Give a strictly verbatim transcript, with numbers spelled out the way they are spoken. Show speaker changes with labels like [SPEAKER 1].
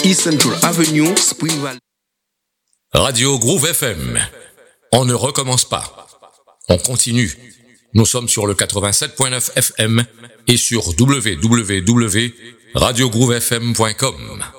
[SPEAKER 1] East Central Avenue, Spring Valley.
[SPEAKER 2] Radio Groove F M. On ne recommence pas. On continue. Nous sommes sur le quatre-vingt-sept point neuf F M et sur w w w point radio groove f m point com.